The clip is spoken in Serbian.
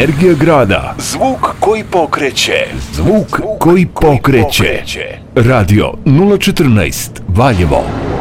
Energija grada. Zvuk koji pokreće. Zvuk koji pokreće. Radio 014 Valjevo.